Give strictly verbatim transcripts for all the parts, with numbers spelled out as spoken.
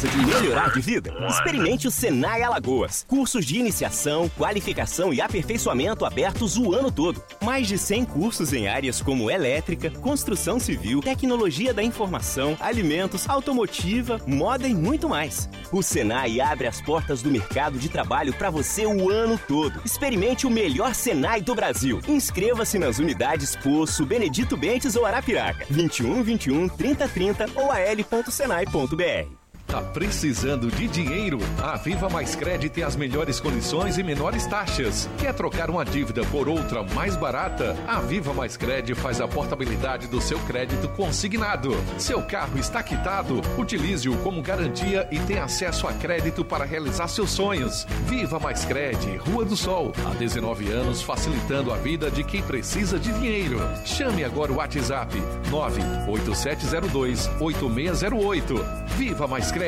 gosta de melhorar de vida? Experimente o Senai Alagoas. Cursos de iniciação, qualificação e aperfeiçoamento abertos o ano todo. Mais de cem cursos em áreas como elétrica, construção civil, tecnologia da informação, alimentos, automotiva, moda e muito mais. O Senai abre as portas do mercado de trabalho para você o ano todo. Experimente o melhor Senai do Brasil. Inscreva-se nas unidades Poço, Benedito Bentes ou Arapiraca. vinte e um, vinte e um, trinta, trinta ou a l ponto senai ponto b r. Tá precisando de dinheiro? A Viva Mais Cred tem as melhores condições e menores taxas. Quer trocar uma dívida por outra mais barata? A Viva Mais Cred faz a portabilidade do seu crédito consignado. Seu carro está quitado? Utilize-o como garantia e tenha acesso a crédito para realizar seus sonhos. Viva Mais Cred, Rua do Sol. Há dezenove anos facilitando a vida de quem precisa de dinheiro. Chame agora o WhatsApp nove oito sete zero dois oito seis zero oito. Viva Mais Cred.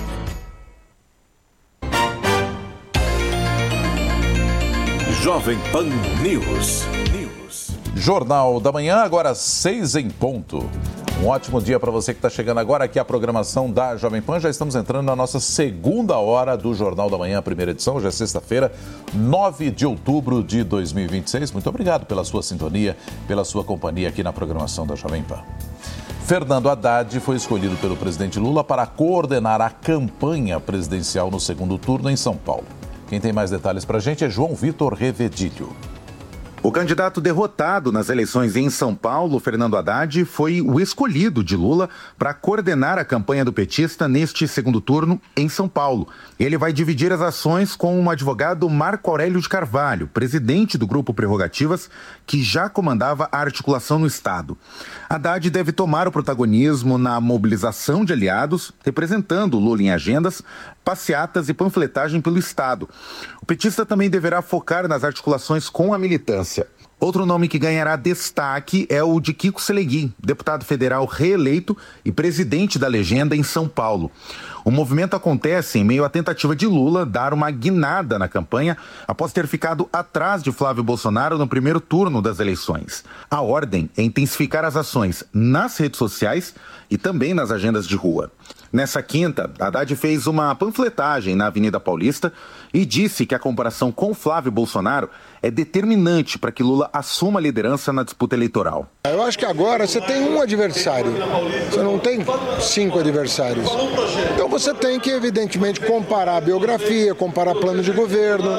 Jovem Pan News. News. Jornal da Manhã, agora seis em ponto. Um ótimo dia para você que está chegando agora aqui à programação da Jovem Pan. Já estamos entrando na nossa segunda hora do Jornal da Manhã, primeira edição. Hoje é sexta-feira, nove de outubro de dois mil e vinte e seis. Muito obrigado pela sua sintonia, pela sua companhia aqui na programação da Jovem Pan. Fernando Haddad foi escolhido pelo presidente Lula para coordenar a campanha presidencial no segundo turno em São Paulo. Quem tem mais detalhes para a gente é João Vitor Revedilho. O candidato derrotado nas eleições em São Paulo, Fernando Haddad, foi o escolhido de Lula para coordenar a campanha do petista neste segundo turno em São Paulo. Ele vai dividir as ações com o advogado Marco Aurélio de Carvalho, presidente do Grupo Prerrogativas, que já comandava a articulação no Estado. Haddad deve tomar o protagonismo na mobilização de aliados, representando Lula em agendas, passeatas e panfletagem pelo Estado. O petista também deverá focar nas articulações com a militância. Outro nome que ganhará destaque é o de Kiko Seleguin, deputado federal reeleito e presidente da legenda em São Paulo. O movimento acontece em meio à tentativa de Lula dar uma guinada na campanha após ter ficado atrás de Flávio Bolsonaro no primeiro turno das eleições. A ordem é intensificar as ações nas redes sociais e também nas agendas de rua. Nessa quinta, Haddad fez uma panfletagem na Avenida Paulista e disse que a comparação com Flávio Bolsonaro é determinante para que Lula assuma a liderança na disputa eleitoral. Eu acho que agora você tem um adversário, você não tem cinco adversários. Então você tem que, evidentemente, comparar a biografia, comparar plano de governo.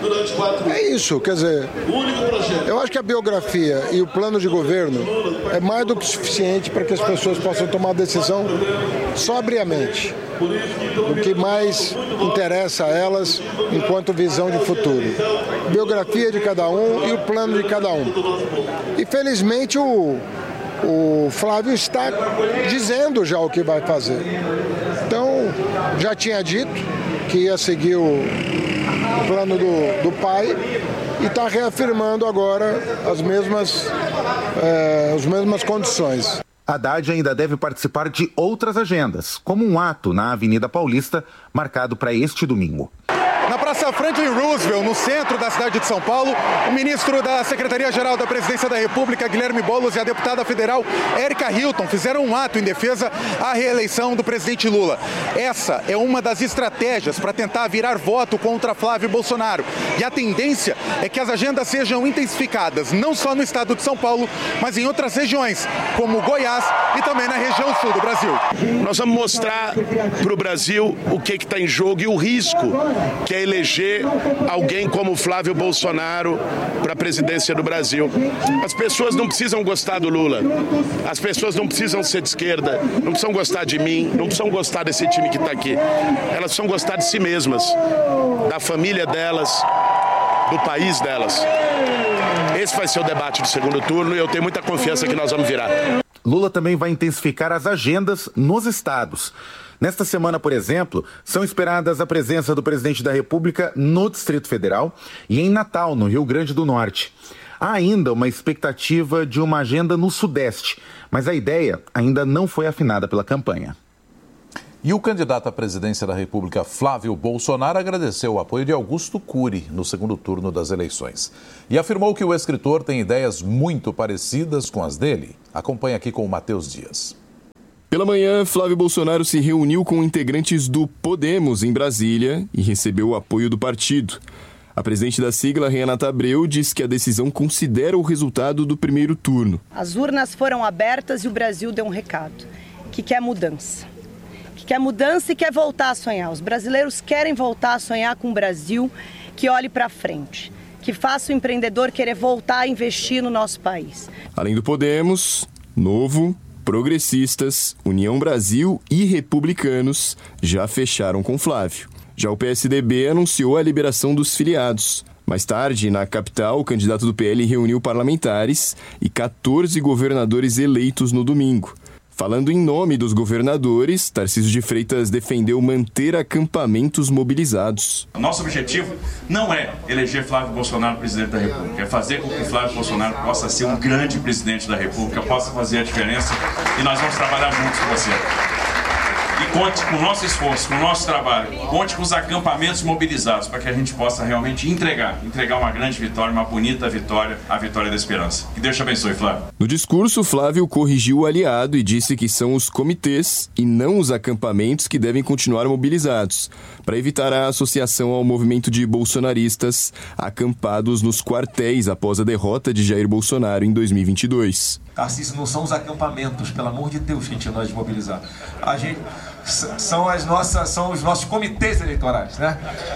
É isso, quer dizer, eu acho que a biografia e o plano de governo é mais do que suficiente para que as pessoas possam tomar decisão sobriamente. O que mais interessa a elas enquanto visão de futuro. Biografia de cada um e o plano de cada um. E felizmente o, o Flávio está dizendo já o que vai fazer. Então, já tinha dito que ia seguir o plano do, do pai e está reafirmando agora as mesmas, é, as mesmas condições. Haddad ainda deve participar de outras agendas, como um ato na Avenida Paulista, marcado para este domingo. Na Praça Franklin Roosevelt, no centro da cidade de São Paulo, o ministro da Secretaria-Geral da Presidência da República, Guilherme Boulos, e a deputada federal Érica Hilton fizeram um ato em defesa à reeleição do presidente Lula. Essa é uma das estratégias para tentar virar voto contra Flávio Bolsonaro. E a tendência é que as agendas sejam intensificadas, não só no estado de São Paulo, mas em outras regiões, como Goiás e também na região sul do Brasil. Nós vamos mostrar para o Brasil o que está em jogo e o risco que é eleger alguém como Flávio Bolsonaro para a presidência do Brasil. As pessoas não precisam gostar do Lula, as pessoas não precisam ser de esquerda, não precisam gostar de mim, não precisam gostar desse time que está aqui. Elas precisam gostar de si mesmas, da família delas, do país delas. Esse vai ser o debate do segundo turno e eu tenho muita confiança que nós vamos virar. Lula também vai intensificar as agendas nos estados. Nesta semana, por exemplo, são esperadas a presença do presidente da República no Distrito Federal e em Natal, no Rio Grande do Norte. Há ainda uma expectativa de uma agenda no Sudeste, mas a ideia ainda não foi afinada pela campanha. E o candidato à presidência da República, Flávio Bolsonaro, agradeceu o apoio de Augusto Cury no segundo turno das eleições. E afirmou que o escritor tem ideias muito parecidas com as dele. Acompanhe aqui com o Matheus Dias. Pela manhã, Flávio Bolsonaro se reuniu com integrantes do Podemos em Brasília e recebeu o apoio do partido. A presidente da sigla, Renata Abreu, diz que a decisão considera o resultado do primeiro turno. As urnas foram abertas e o Brasil deu um recado, que quer mudança. Que quer mudança e quer voltar a sonhar. Os brasileiros querem voltar a sonhar com um Brasil que olhe para frente, que faça o empreendedor querer voltar a investir no nosso país. Além do Podemos, Novo, Progressistas, União Brasil e Republicanos já fecharam com Flávio. Já o P S D B anunciou a liberação dos filiados. Mais tarde, na capital, o candidato do P L reuniu parlamentares e quatorze governadores eleitos no domingo. Falando em nome dos governadores, Tarcísio de Freitas defendeu manter acampamentos mobilizados. O nosso objetivo não é eleger Flávio Bolsonaro presidente da República, é fazer com que Flávio Bolsonaro possa ser um grande presidente da República, possa fazer a diferença, e nós vamos trabalhar juntos com você. E conte com o nosso esforço, com o nosso trabalho, conte com os acampamentos mobilizados para que a gente possa realmente entregar, entregar uma grande vitória, uma bonita vitória, a vitória da esperança. Que Deus te abençoe, Flávio. No discurso, Flávio corrigiu o aliado e disse que são os comitês e não os acampamentos que devem continuar mobilizados, para evitar a associação ao movimento de bolsonaristas acampados nos quartéis após a derrota de Jair Bolsonaro em dois mil e vinte e dois. Tarcísio, não são os acampamentos, pelo amor de Deus, que a gente não vai mobilizar. A gente, são, as nossas, são os nossos comitês eleitorais, né?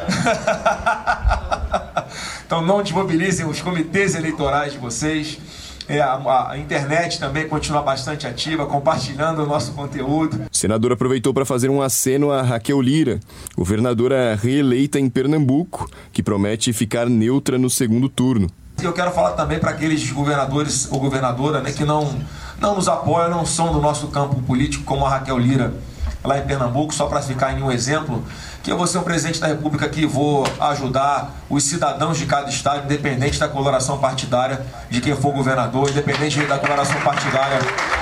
Então não desmobilizem os comitês eleitorais de vocês. É, a, a internet também continua bastante ativa, compartilhando o nosso conteúdo. O senador aproveitou para fazer um aceno a Raquel Lira, governadora reeleita em Pernambuco, que promete ficar neutra no segundo turno. Eu quero falar também para aqueles governadores ou governadora, né, que não, não nos apoiam, não são do nosso campo político, como a Raquel Lira, lá em Pernambuco, só para ficar em um exemplo, que eu vou ser um presidente da República que vou ajudar os cidadãos de cada estado, independente da coloração partidária de quem for governador, independente da coloração partidária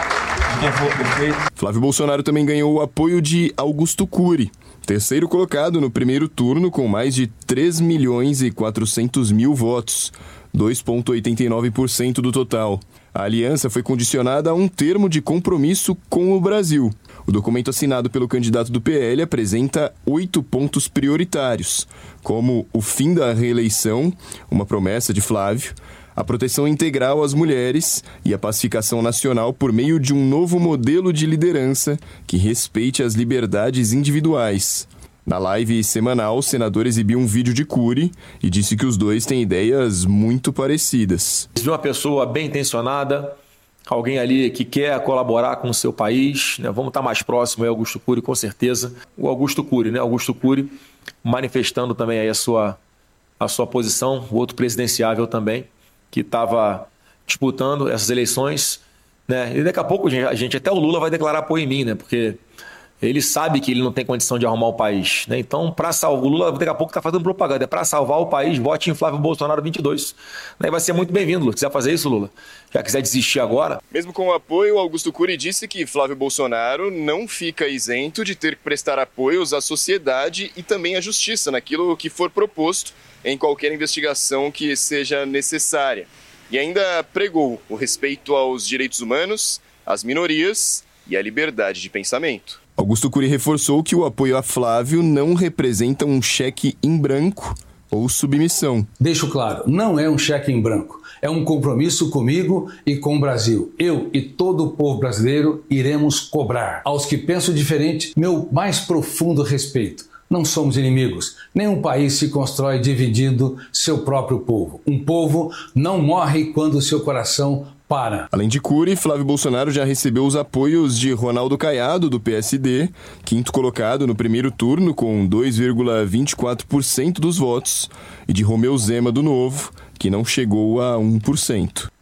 de quem for prefeito. Flávio Bolsonaro também ganhou o apoio de Augusto Cury, terceiro colocado no primeiro turno com mais de três milhões e quatrocentos mil votos, dois vírgula oitenta e nove por cento do total. A aliança foi condicionada a um termo de compromisso com o Brasil. O documento assinado pelo candidato do P L apresenta oito pontos prioritários, como o fim da reeleição, uma promessa de Flávio, a proteção integral às mulheres e a pacificação nacional por meio de um novo modelo de liderança que respeite as liberdades individuais. Na live semanal, o senador exibiu um vídeo de Cury e disse que os dois têm ideias muito parecidas. De uma pessoa bem intencionada, alguém ali que quer colaborar com o seu país, né? Vamos estar mais próximo aí, Augusto Cury, com certeza. O Augusto Cury, né? Augusto Cury manifestando também aí a sua, a sua posição, o outro presidenciável também, que estava disputando essas eleições, né? E daqui a pouco, a gente, até o Lula vai declarar apoio em mim, né? Porque ele sabe que ele não tem condição de arrumar o país, né? Então, para salvar o Lula, daqui a pouco está fazendo propaganda. É para salvar o país, vote em Flávio Bolsonaro vinte e dois. Né? E vai ser muito bem-vindo, Lula. Se quiser fazer isso, Lula, já quiser desistir agora. Mesmo com o apoio, Augusto Cury disse que Flávio Bolsonaro não fica isento de ter que prestar apoios à sociedade e também à justiça naquilo que for proposto em qualquer investigação que seja necessária. E ainda pregou o respeito aos direitos humanos, às minorias e à liberdade de pensamento. Augusto Cury reforçou que o apoio a Flávio não representa um cheque em branco ou submissão. Deixo claro, não é um cheque em branco. É um compromisso comigo e com o Brasil. Eu e todo o povo brasileiro iremos cobrar. Aos que pensam diferente, meu mais profundo respeito. Não somos inimigos. Nenhum país se constrói dividindo seu próprio povo. Um povo não morre quando seu coração para. Além de Cury, Flávio Bolsonaro já recebeu os apoios de Ronaldo Caiado, do P S D, quinto colocado no primeiro turno com dois vírgula vinte e quatro por cento dos votos, e de Romeu Zema, do Novo, que não chegou a um por cento.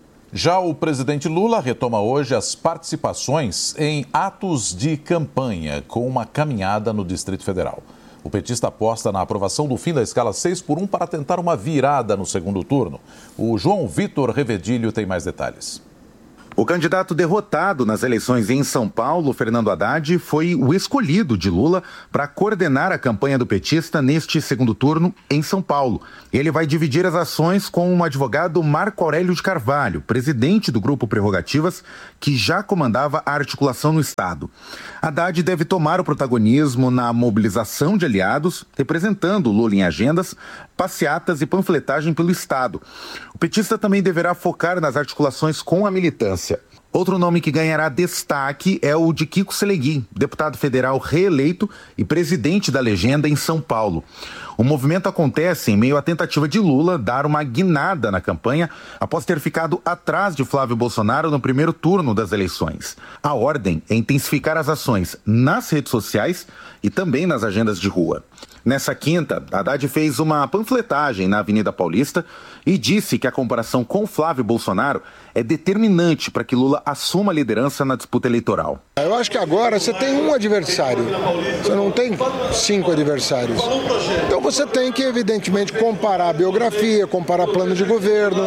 Já o presidente Lula retoma hoje as participações em atos de campanha com uma caminhada no Distrito Federal. O petista aposta na aprovação do fim da escala seis por um para tentar uma virada no segundo turno. O João Vitor Revedilho tem mais detalhes. O candidato derrotado nas eleições em São Paulo, Fernando Haddad, foi o escolhido de Lula para coordenar a campanha do petista neste segundo turno em São Paulo. Ele vai dividir as ações com o advogado Marco Aurélio de Carvalho, presidente do Grupo Prerrogativas, que já comandava a articulação no Estado. Haddad deve tomar o protagonismo na mobilização de aliados, representando Lula em agendas, passeatas e panfletagem pelo Estado. O petista também deverá focar nas articulações com a militância. Outro nome que ganhará destaque é o de Kiko Selegin, deputado federal reeleito e presidente da legenda em São Paulo. O movimento acontece em meio à tentativa de Lula dar uma guinada na campanha após ter ficado atrás de Flávio Bolsonaro no primeiro turno das eleições. A ordem é intensificar as ações nas redes sociais e também nas agendas de rua. Nessa quinta, Haddad fez uma panfletagem na Avenida Paulista e disse que a comparação com Flávio Bolsonaro é determinante para que Lula assuma a liderança na disputa eleitoral. Eu acho que agora você tem um adversário, você não tem cinco adversários. Então você tem que, evidentemente, comparar a biografia, comparar plano de governo.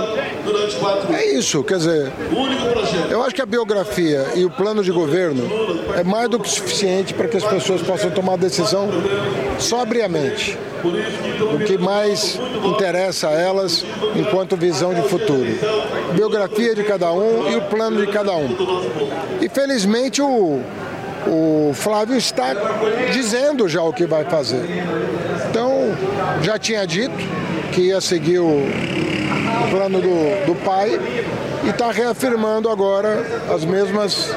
É isso, quer dizer, eu acho que a biografia e o plano de governo é mais do que suficiente para que as pessoas possam tomar decisão sobriamente. O que mais interessa a elas enquanto visão de futuro. Biografia de cada um e o plano de cada um. E felizmente o, o Flávio está dizendo já o que vai fazer. Então, já tinha dito que ia seguir o, o plano do, do pai e está reafirmando agora as mesmas,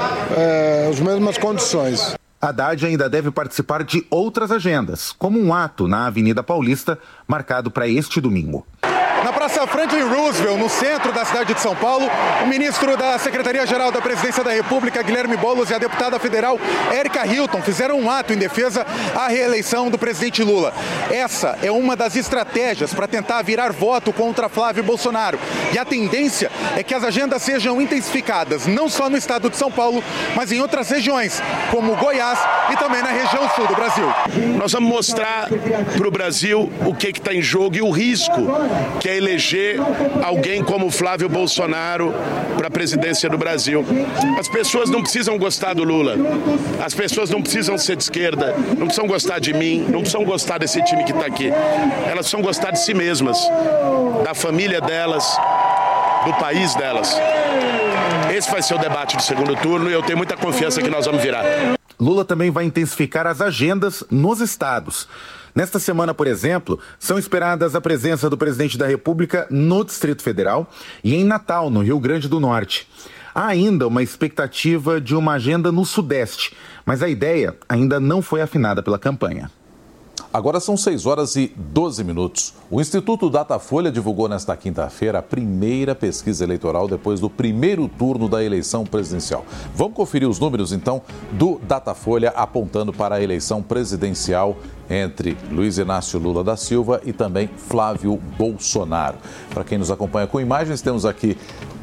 é, as mesmas condições. Haddad ainda deve participar de outras agendas, como um ato na Avenida Paulista, marcado para este domingo. Na Praça Franklin Roosevelt, no centro da cidade de São Paulo, o ministro da Secretaria-Geral da Presidência da República, Guilherme Boulos, e a deputada federal Érica Hilton fizeram um ato em defesa à reeleição do presidente Lula. Essa é uma das estratégias para tentar virar voto contra Flávio Bolsonaro. E a tendência é que as agendas sejam intensificadas, não só no estado de São Paulo, mas em outras regiões, como Goiás e também na região sul do Brasil. Nós vamos mostrar para o Brasil o que está em jogo e o risco que é eleger alguém como Flávio Bolsonaro para a presidência do Brasil. As pessoas não precisam gostar do Lula, as pessoas não precisam ser de esquerda, não precisam gostar de mim, não precisam gostar desse time que está aqui. Elas precisam gostar de si mesmas, da família delas, do país delas. Esse vai ser o debate do segundo turno e eu tenho muita confiança que nós vamos virar. Lula também vai intensificar as agendas nos estados. Nesta semana, por exemplo, são esperadas a presença do presidente da República no Distrito Federal e em Natal, no Rio Grande do Norte. Há ainda uma expectativa de uma agenda no Sudeste, mas a ideia ainda não foi afinada pela campanha. Agora são seis horas e doze minutos. O Instituto Datafolha divulgou nesta quinta-feira a primeira pesquisa eleitoral depois do primeiro turno da eleição presidencial. Vamos conferir os números, então, do Datafolha apontando para a eleição presidencial entre Luiz Inácio Lula da Silva e também Flávio Bolsonaro. Para quem nos acompanha com imagens, temos aqui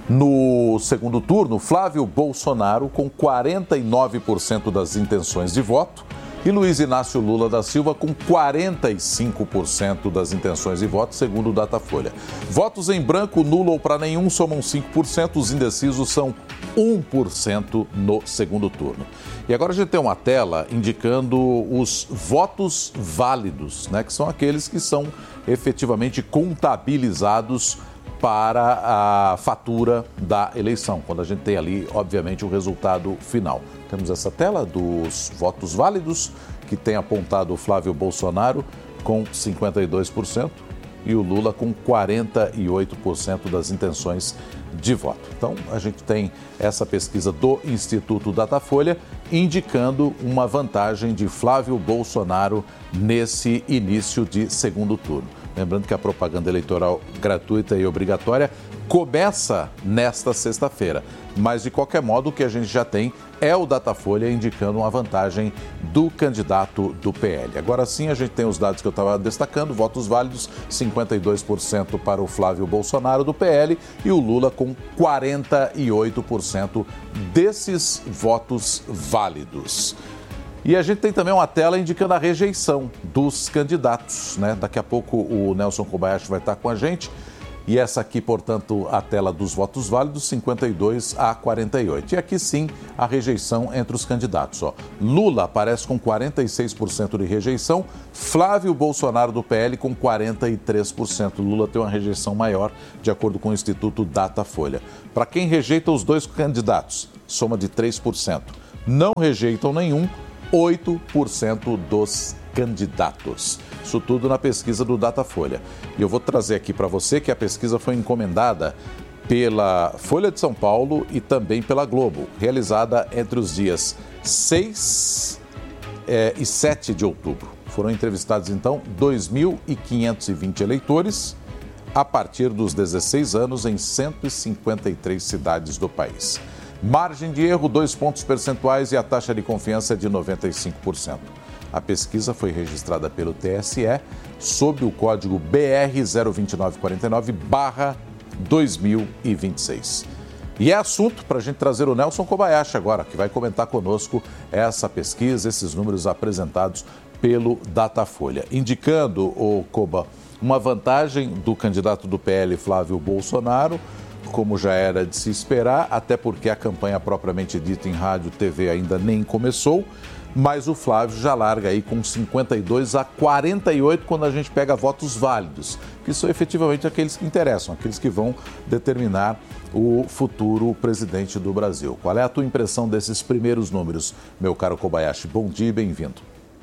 no segundo turno Flávio Bolsonaro com quarenta e nove por cento das intenções de voto e Luiz Inácio Lula da Silva com quarenta e cinco por cento das intenções de voto, segundo o Datafolha. Votos em branco, nulo ou para nenhum somam cinco por cento, os indecisos são um por cento no segundo turno. E agora a gente tem uma tela indicando os votos válidos, né, que são aqueles que são efetivamente contabilizados para a fatura da eleição, quando a gente tem ali, obviamente, o resultado final. Temos essa tela dos votos válidos, que tem apontado o Flávio Bolsonaro com cinquenta e dois por cento e o Lula com quarenta e oito por cento das intenções de voto. Então, a gente tem essa pesquisa do Instituto Datafolha indicando uma vantagem de Flávio Bolsonaro nesse início de segundo turno. Lembrando que a propaganda eleitoral gratuita e obrigatória começa nesta sexta-feira. Mas, de qualquer modo, o que a gente já tem é o Datafolha indicando uma vantagem do candidato do P L. Agora sim, a gente tem os dados que eu estava destacando. Votos válidos, cinquenta e dois por cento para o Flávio Bolsonaro do P L e o Lula com quarenta e oito por cento desses votos válidos. E a gente tem também uma tela indicando a rejeição dos candidatos, né? Daqui a pouco o Nelson Kobayashi vai estar com a gente E essa aqui, portanto, a tela dos votos válidos, cinquenta e dois a quarenta e oito. E aqui sim, a rejeição entre os candidatos. Ó. Lula aparece com quarenta e seis por cento de rejeição, Flávio Bolsonaro do P L com quarenta e três por cento. Lula tem uma rejeição maior, de acordo com o Instituto Datafolha. Para quem rejeita os dois candidatos, soma de três por cento. Não rejeitam nenhum, oito por cento dos candidatos. Isso tudo na pesquisa do Datafolha. E eu vou trazer aqui para você que a pesquisa foi encomendada pela Folha de São Paulo e também pela Globo, realizada entre os dias seis é, e sete de outubro. Foram entrevistados, então, dois mil quinhentos e vinte eleitores a partir dos dezesseis anos em cento e cinquenta e três cidades do país. Margem de erro, dois pontos percentuais e a taxa de confiança é de noventa e cinco por cento. A pesquisa foi registrada pelo T S E sob o código B R zero dois nove quatro nove barra dois mil e vinte e seis. E é assunto para a gente trazer o Nelson Kobayashi agora, que vai comentar conosco essa pesquisa, esses números apresentados pelo Datafolha, indicando, o Koba, uma vantagem do candidato do P L, Flávio Bolsonaro, como já era de se esperar, até porque a campanha propriamente dita em rádio e T V ainda nem começou, mas o Flávio já larga aí com cinquenta e dois a quarenta e oito quando a gente pega votos válidos, que são efetivamente aqueles que interessam, aqueles que vão determinar o futuro presidente do Brasil. Qual é a tua impressão desses primeiros números, meu caro Kobayashi? Bom dia e bem-vindo.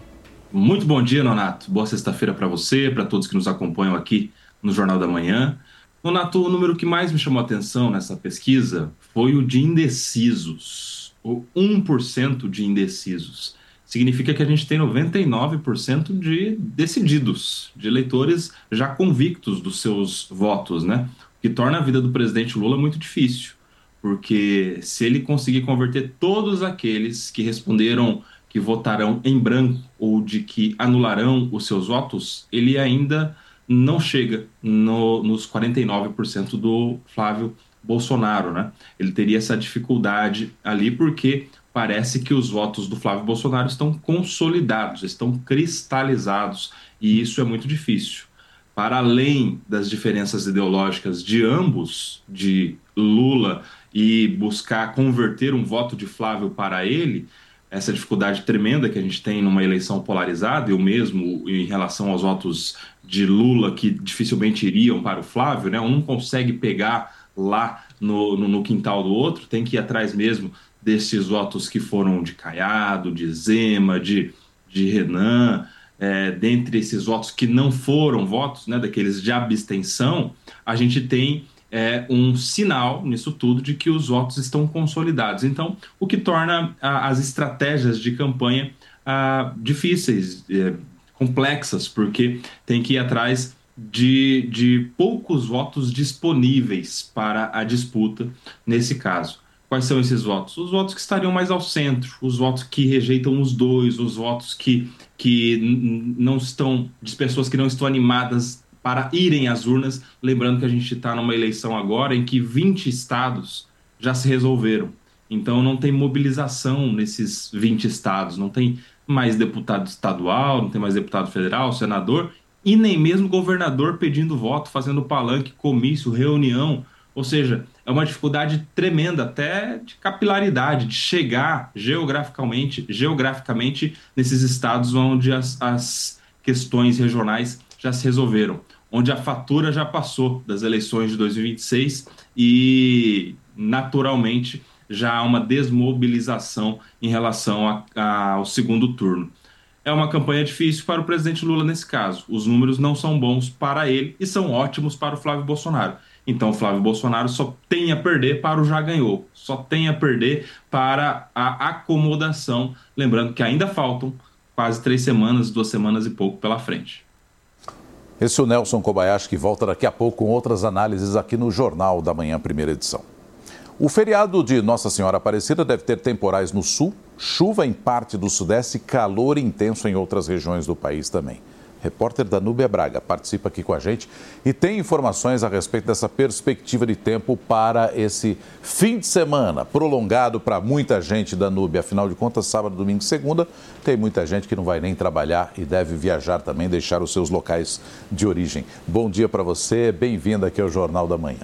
Muito bom dia, Nonato. Boa sexta-feira para você, para todos que nos acompanham aqui no Jornal da Manhã. Nonato, o número que mais me chamou a atenção nessa pesquisa foi o de indecisos, o um por cento de indecisos. Significa que a gente tem noventa e nove por cento de decididos, de eleitores já convictos dos seus votos, né? O que torna a vida do presidente Lula muito difícil, porque se ele conseguir converter todos aqueles que responderam que votarão em branco ou de que anularão os seus votos, ele ainda não chega no, nos quarenta e nove por cento do Flávio Bolsonaro, né? Ele teria essa dificuldade ali porque parece que os votos do Flávio Bolsonaro estão consolidados, estão cristalizados, e isso é muito difícil. Para além das diferenças ideológicas de ambos, de Lula, e buscar converter um voto de Flávio para ele, essa dificuldade tremenda que a gente tem numa eleição polarizada, e o mesmo em relação aos votos de Lula, que dificilmente iriam para o Flávio, né? Um não consegue pegar lá no, no, no quintal do outro, tem que ir atrás mesmo desses votos que foram de Caiado, de Zema, de, de Renan, é, dentre esses votos que não foram votos, né, daqueles de abstenção, a gente tem é, um sinal nisso tudo de que os votos estão consolidados. Então, o que torna a, as estratégias de campanha a, difíceis, é, complexas, porque tem que ir atrás de, de poucos votos disponíveis para a disputa nesse caso. Quais são esses votos? Os votos que estariam mais ao centro, os votos que rejeitam os dois, os votos que, que não estão, de pessoas que não estão animadas para irem às urnas. Lembrando que a gente está numa eleição agora em que vinte estados já se resolveram. Então não tem mobilização nesses vinte estados, não tem mais deputado estadual, não tem mais deputado federal, senador, e nem mesmo governador pedindo voto, fazendo palanque, comício, reunião. Ou seja, é uma dificuldade tremenda até de capilaridade, de chegar geograficamente, geograficamente nesses estados onde as, as questões regionais já se resolveram, onde a fatura já passou das eleições de dois mil e vinte e seis e, naturalmente, já há uma desmobilização em relação a, a, ao segundo turno. É uma campanha difícil para o presidente Lula nesse caso. Os números não são bons para ele e são ótimos para o Flávio Bolsonaro. Então, o Flávio Bolsonaro só tem a perder para o já ganhou, só tem a perder para a acomodação. Lembrando que ainda faltam quase três semanas, duas semanas e pouco pela frente. Esse é o Nelson Kobayashi, que volta daqui a pouco com outras análises aqui no Jornal da Manhã, primeira edição. O feriado de Nossa Senhora Aparecida deve ter temporais no sul, chuva em parte do sudeste e calor intenso em outras regiões do país também. repórter da Núbia Braga, participa aqui com a gente e tem informações a respeito dessa perspectiva de tempo para esse fim de semana, prolongado para muita gente da Núbia. Afinal de contas, sábado, domingo e segunda, tem muita gente que não vai nem trabalhar e deve viajar também, deixar os seus locais de origem. Bom dia para você, bem-vindo aqui ao Jornal da Manhã.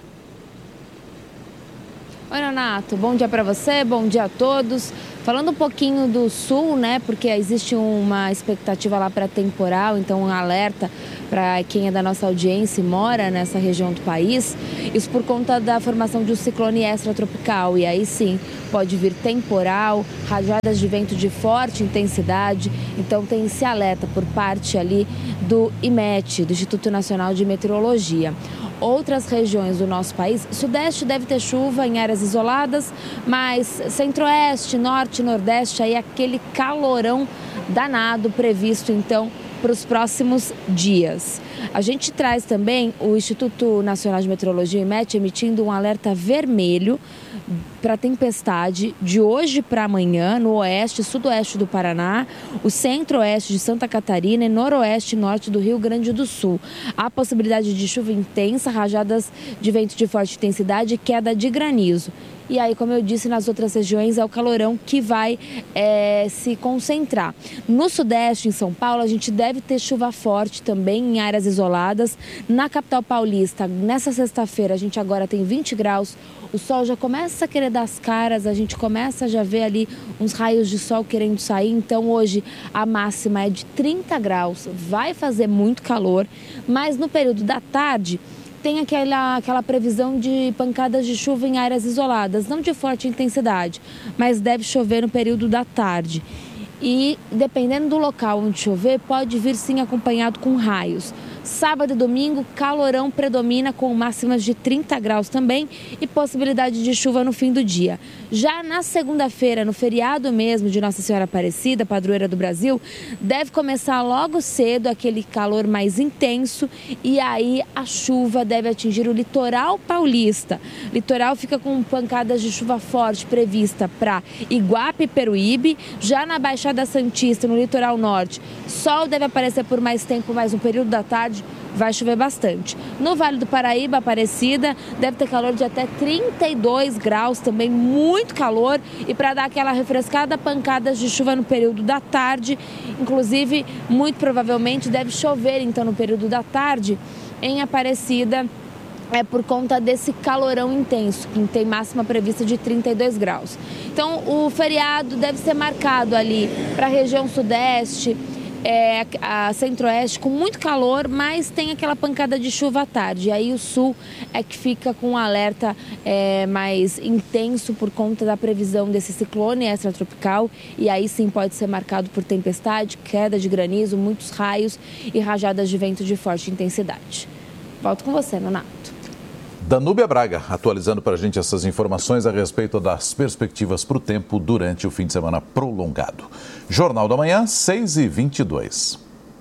Oi, Renato, bom dia para você, bom dia a todos. Falando um pouquinho do sul, né, porque existe uma expectativa lá para temporal, então um alerta para quem é da nossa audiência e mora nessa região do país, isso por conta da formação de um ciclone extratropical, e aí sim pode vir temporal, rajadas de vento de forte intensidade, então tem esse alerta por parte ali do I M E T, do Instituto Nacional de Meteorologia. Outras regiões do nosso país, sudeste deve ter chuva em áreas isoladas, mas centro-oeste, norte, nordeste, aí aquele calorão danado previsto então para os próximos dias. A gente traz também o Instituto Nacional de Meteorologia, I M E T, emitindo um alerta vermelho para tempestade de hoje para amanhã no oeste e sudoeste do Paraná, o centro-oeste de Santa Catarina e noroeste e norte do Rio Grande do Sul. Há possibilidade de chuva intensa, rajadas de vento de forte intensidade e queda de granizo. E aí, como eu disse, nas outras regiões é o calorão que vai é, se concentrar. No sudeste, em São Paulo, a gente deve ter chuva forte também em áreas isoladas. Na capital paulista, nessa sexta-feira, a gente agora tem vinte graus. O sol já começa a querer dar as caras, a gente começa a já ver ali uns raios de sol querendo sair. Então, hoje, a máxima é de trinta graus. Vai fazer muito calor, mas no período da tarde tem aquela, aquela previsão de pancadas de chuva em áreas isoladas, não de forte intensidade, mas deve chover no período da tarde. E, dependendo do local onde chover, pode vir sim acompanhado com raios. Sábado e domingo, calorão predomina com máximas de trinta graus também e possibilidade de chuva no fim do dia. Já na segunda-feira, no feriado mesmo de Nossa Senhora Aparecida, padroeira do Brasil, deve começar logo cedo aquele calor mais intenso e aí a chuva deve atingir o litoral paulista. Litoral fica com pancadas de chuva forte prevista para Iguape e Peruíbe. Já na Baixada Santista, no litoral norte, sol deve aparecer por mais tempo, mas no período da tarde vai chover bastante. No Vale do Paraíba, Aparecida, deve ter calor de até trinta e dois graus, também muito calor. E para dar aquela refrescada, pancadas de chuva no período da tarde. Inclusive, muito provavelmente deve chover então no período da tarde em Aparecida. É por conta desse calorão intenso, que tem máxima prevista de trinta e dois graus. Então, o feriado deve ser marcado ali para a região sudeste, É, a centro-oeste com muito calor, mas tem aquela pancada de chuva à tarde. E aí o sul é que fica com um alerta é, mais intenso por conta da previsão desse ciclone extratropical. E aí sim pode ser marcado por tempestade, queda de granizo, muitos raios e rajadas de vento de forte intensidade. Volto com você, Nonato. Danúbia Braga, atualizando para a gente essas informações a respeito das perspectivas para o tempo durante o fim de semana prolongado. Jornal da Manhã, seis e vinte e dois.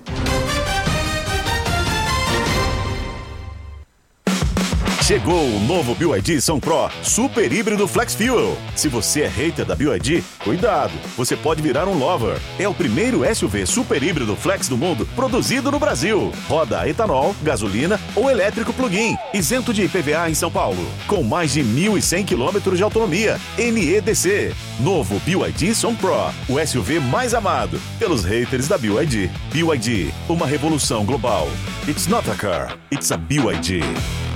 Chegou o novo B Y D São Pro Super Híbrido Flex Fuel. Se você é hater da B Y D, cuidado, você pode virar um lover. É o primeiro S U V super híbrido flex do mundo produzido no Brasil. Roda a etanol, gasolina ou elétrico plug-in, isento de I P V A em São Paulo. Com mais de mil e cem quilômetros de autonomia, N E D C. Novo B Y D São Pro, o S U V mais amado pelos haters da B Y D. B Y D, uma revolução global. It's not a car, it's a B Y D.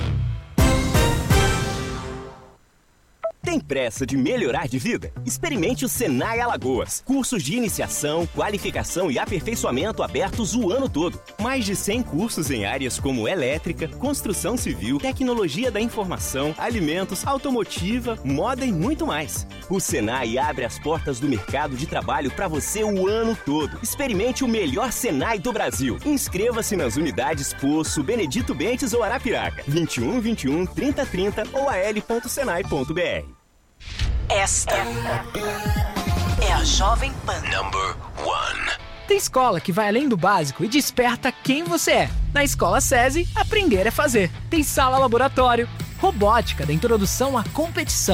Tem pressa de melhorar de vida? Experimente o Senai Alagoas. Cursos de iniciação, qualificação e aperfeiçoamento abertos o ano todo. Mais de cem cursos em áreas como elétrica, construção civil, tecnologia da informação, alimentos, automotiva, moda e muito mais. O Senai abre as portas do mercado de trabalho para você o ano todo. Experimente o melhor Senai do Brasil. Inscreva-se nas unidades Poço, Benedito Bentes ou Arapiraca. vinte e um, vinte e um, trinta, trinta ou a l ponto senai ponto b r. Esta é a Jovem Pan. Number one. Tem escola que vai além do básico e desperta quem você é. Na Escola SESI, aprender é fazer. Tem sala laboratório, robótica da introdução à competição,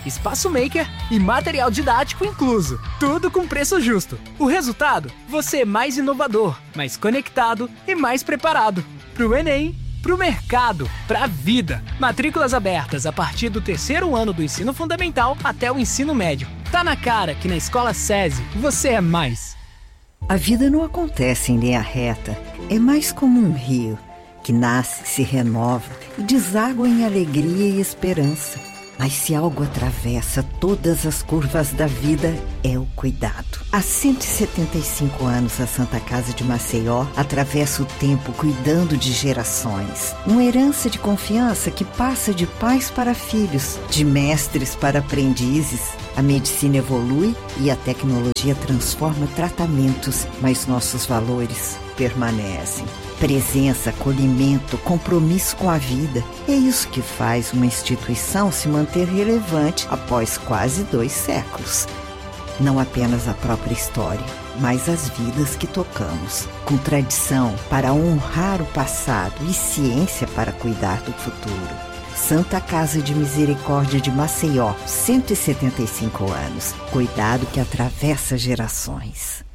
espaço maker e material didático incluso. Tudo com preço justo. O resultado? Você é mais inovador, mais conectado e mais preparado. Pro Enem, pro mercado, pra vida. Matrículas abertas a partir do terceiro ano do ensino fundamental até o ensino médio. Tá na cara que na Escola SESI você é mais. A vida não acontece em linha reta. É mais como um rio que nasce, se renova e deságua em alegria e esperança. Mas se algo atravessa todas as curvas da vida, é o cuidado. Há cento e setenta e cinco anos, a Santa Casa de Maceió atravessa o tempo cuidando de gerações. Uma herança de confiança que passa de pais para filhos, de mestres para aprendizes. A medicina evolui e a tecnologia transforma tratamentos, mas nossos valores permanecem. Presença, acolhimento, compromisso com a vida. É isso que faz uma instituição se manter relevante após quase dois séculos. Não apenas a própria história, mas as vidas que tocamos. Com tradição para honrar o passado e ciência para cuidar do futuro. Santa Casa de Misericórdia de Maceió, cento e setenta e cinco anos. Cuidado que atravessa gerações.